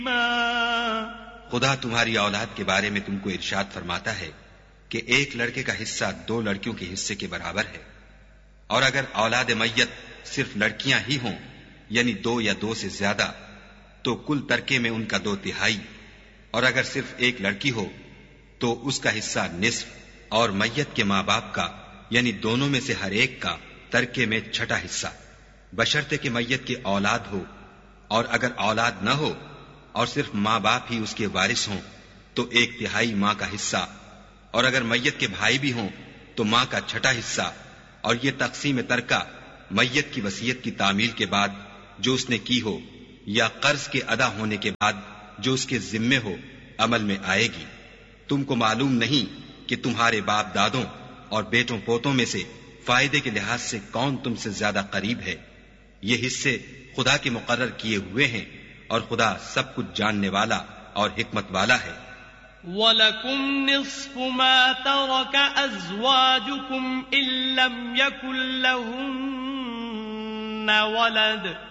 خدا تمہاری اولاد کے بارے میں تم کو ارشاد فرماتا ہے کہ ایک لڑکے کا حصہ 2 لڑکیوں کے حصے کے برابر ہے، اور اگر اولاد میت صرف لڑکیاں ہی ہوں یعنی 2 یا 2 سے زیادہ تو کل ترکے میں ان کا 2/3، اور اگر صرف ایک لڑکی ہو تو اس کا حصہ نصف، اور میت کے ماں باپ کا یعنی دونوں میں سے ہر ایک کا ترکے میں 6واں حصہ، بشرطے کہ میت کی اولاد ہو، اور اگر اولاد نہ ہو اور صرف ماں باپ ہی اس کے وارث ہوں تو 1/3 ماں کا حصہ، اور اگر میت کے بھائی بھی ہوں تو ماں کا 6واں حصہ، اور یہ تقسیم ترکہ میت کی وصیت کی تعمیل کے بعد جو اس نے کی ہو یا قرض کے ادا ہونے کے بعد جو اس کے ذمے ہو عمل میں آئے گی۔ تم کو معلوم نہیں کہ تمہارے باپ دادوں اور بیٹوں پوتوں میں سے فائدے کے لحاظ سے کون تم سے زیادہ قریب ہے؟ یہ حصے خدا کے مقرر کیے ہوئے ہیں، اور خدا سب کچھ جاننے والا اور حکمت والا ہے۔ وَلَكُمْ نِصْفُ مَا تَرَكَ أَزْوَاجُكُمْ إِن لَّمْ يَكُن لَّهُنَّ وَلَدٌ